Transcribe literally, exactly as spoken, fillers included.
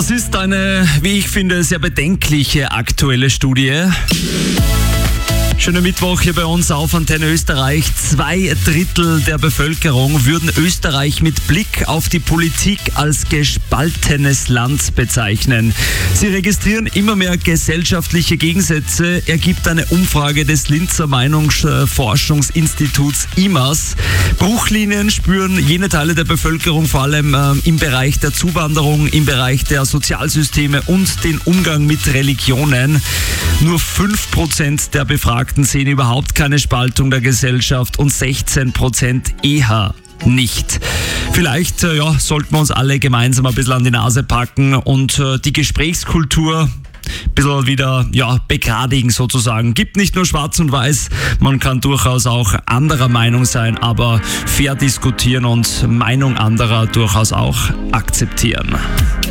Das ist eine, wie ich finde, sehr bedenkliche aktuelle Studie. Schöner Mittwoch hier bei uns auf Antenne Österreich. Zwei Drittel der Bevölkerung würden Österreich mit Blick auf die Politik als gespaltenes Land bezeichnen. Sie registrieren immer mehr gesellschaftliche Gegensätze, ergibt eine Umfrage des Linzer Meinungsforschungsinstituts I M A S. Bruchlinien spüren jene Teile der Bevölkerung, vor allem äh, im Bereich der Zuwanderung, im Bereich der Sozialsysteme und den Umgang mit Religionen. Nur fünf Prozent der Befragten sehen überhaupt keine Spaltung der Gesellschaft und sechzehn Prozent eher nicht. Vielleicht äh, ja, sollten wir uns alle gemeinsam ein bisschen an die Nase packen und äh, die Gesprächskultur ein bisschen wieder ja, begradigen sozusagen. Gibt nicht nur schwarz und weiß, man kann durchaus auch anderer Meinung sein, aber fair diskutieren und Meinung anderer durchaus auch akzeptieren.